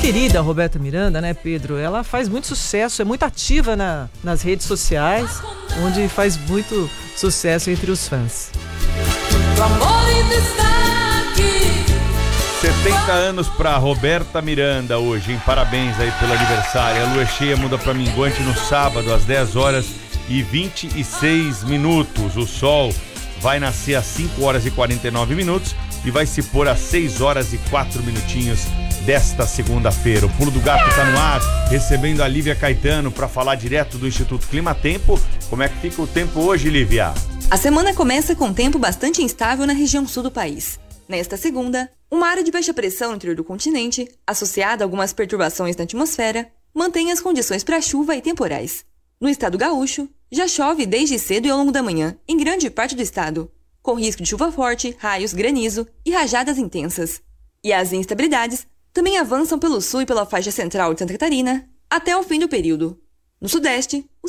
querida Roberta Miranda, né, Pedro? Ela faz muito sucesso, é muito ativa nas redes sociais, onde faz muito sucesso entre os fãs. 70 anos para Roberta Miranda hoje, hein? Parabéns aí pelo aniversário. A lua cheia muda para minguante no sábado, às 10 horas e 26 minutos. O sol vai nascer às 5 horas e 49 minutos e vai se pôr às 6 horas e 4 minutinhos desta segunda-feira. O Pulo do Gato está no ar, recebendo a Lívia Caetano para falar direto do Instituto Clima Tempo. Como é que fica o tempo hoje, Lívia? A semana começa com tempo bastante instável na região sul do país. Nesta segunda, uma área de baixa pressão no interior do continente, associada a algumas perturbações na atmosfera, mantém as condições para chuva e temporais. No estado gaúcho, já chove desde cedo e ao longo da manhã, em grande parte do estado, com risco de chuva forte, raios, granizo e rajadas intensas. E as instabilidades também avançam pelo sul e pela faixa central de Santa Catarina até o fim do período. No sudeste,